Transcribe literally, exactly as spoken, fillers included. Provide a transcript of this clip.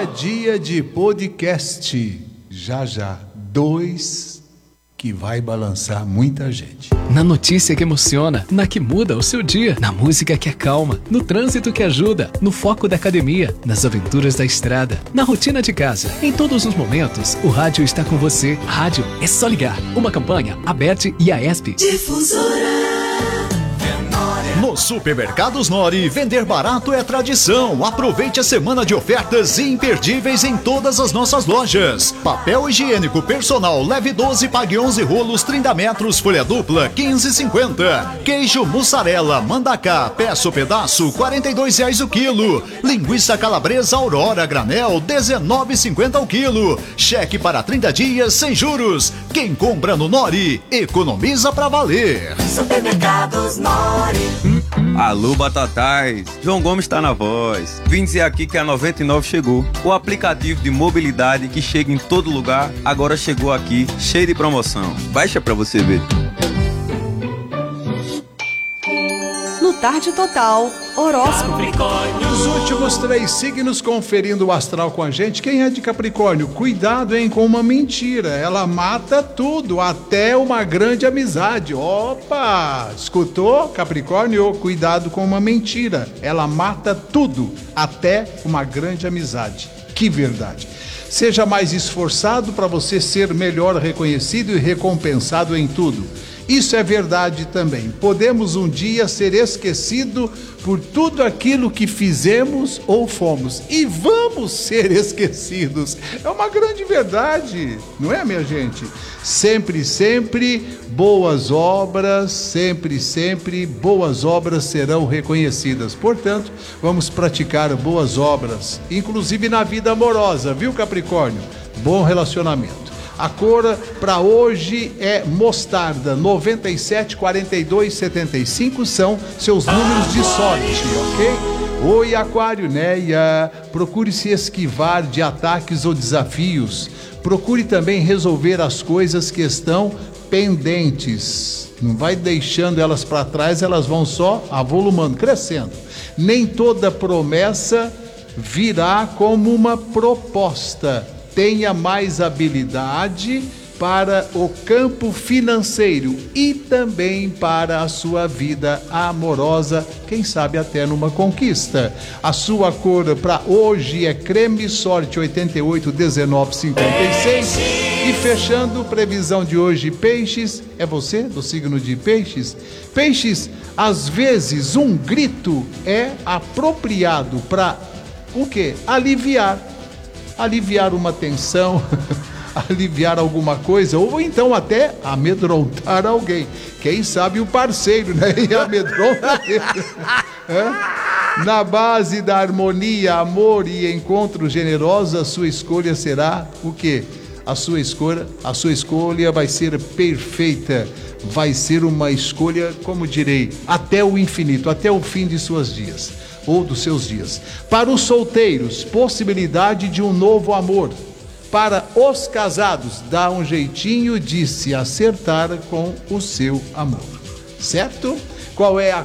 é dia de podcast. Já já, dois que vai balançar muita gente. Na notícia que emociona, na que muda o seu dia, na música que acalma, no trânsito que ajuda, no foco da academia, nas aventuras da estrada, na rotina de casa. Em todos os momentos, o rádio está com você. Rádio é só ligar. Uma campanha, Aberte e Aesp. Difusora. Nos supermercados Nori, vender barato é tradição. Aproveite a semana de ofertas imperdíveis em todas as nossas lojas. Papel higiênico personal leve doze, pague onze rolos, trinta metros, folha dupla, quinze e cinquenta. Queijo mussarela, mandacá, peça ou pedaço, quarenta e dois reais o quilo. Linguiça calabresa Aurora granel, dezenove e cinquenta o quilo. Cheque para trinta dias sem juros. Quem compra no Nori, economiza pra valer. Supermercados Nori. Alô, Batatais! João Gomes está na voz. Vim dizer aqui que a noventa e nove chegou. O aplicativo de mobilidade que chega em todo lugar, agora chegou aqui, cheio de promoção. Baixa pra você ver. No Tarde Total, horóscopo. Os últimos três signos conferindo o astral com a gente. Quem é de Capricórnio? Cuidado, hein, com uma mentira. Ela mata tudo, até uma grande amizade. Opa! Escutou, Capricórnio? Cuidado com uma mentira. Ela mata tudo, até uma grande amizade. Que verdade. Seja mais esforçado para você ser melhor reconhecido e recompensado em tudo. Isso é verdade também. Podemos um dia ser esquecido por tudo aquilo que fizemos ou fomos. E vamos ser esquecidos. É uma grande verdade, não é, minha gente? Sempre, sempre, boas obras, sempre, sempre, boas obras serão reconhecidas. Portanto, vamos praticar boas obras, inclusive na vida amorosa, viu, Capricórnio? Bom relacionamento. A cor para hoje é mostarda. Noventa e sete, quarenta e dois, setenta e cinco são seus números de sorte, ok? Oi, Aquário, Neia. Procure se esquivar de ataques ou desafios. Procure também resolver as coisas que estão pendentes. Não vai deixando elas para trás, elas vão só avolumando, crescendo. Nem toda promessa virá como uma proposta. Tenha mais habilidade para o campo financeiro e também para a sua vida amorosa, quem sabe até numa conquista. A sua cor para hoje é creme, sorte oitenta e oito, dezenove, cinquenta e seis. E fechando, previsão de hoje, peixes, é você do signo de peixes? Peixes, às vezes um grito é apropriado para o quê? Aliviar. Aliviar uma tensão, aliviar alguma coisa, ou então até amedrontar alguém. Quem sabe o parceiro, né? E amedronta ele. É? Na base da harmonia, amor e encontro generoso, a sua escolha será o quê? A sua escolha, a sua escolha vai ser perfeita. Vai ser uma escolha, como direi, até o infinito, até o fim de suas dias. Ou dos seus dias. Para os solteiros, possibilidade de um novo amor. Para os casados, dá um jeitinho de se acertar com o seu amor. Certo? Qual é a